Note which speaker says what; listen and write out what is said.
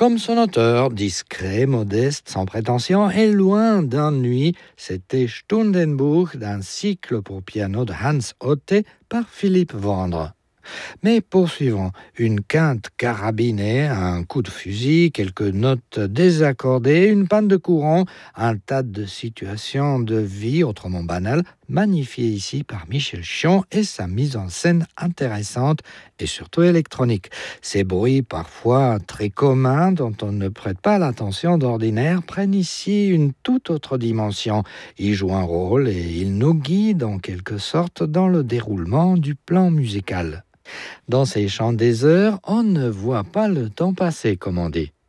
Speaker 1: Comme son auteur, discret, modeste, sans prétention et loin d'ennui, c'était Stundenbuch d'un cycle pour piano de Hans Otte par Philippe Vendre. Mais poursuivons, une quinte carabinée, un coup de fusil, quelques notes désaccordées, une panne de courant, un tas de situations de vie autrement banales, magnifiées ici par Michel Chion et sa mise en scène intéressante et surtout électronique. Ces bruits parfois très communs dont on ne prête pas l'attention d'ordinaire prennent ici une toute autre dimension. Ils jouent un rôle et ils nous guident en quelque sorte dans le déroulement du plan musical. Dans ces chants des heures, on ne voit pas le temps passer, comme on dit.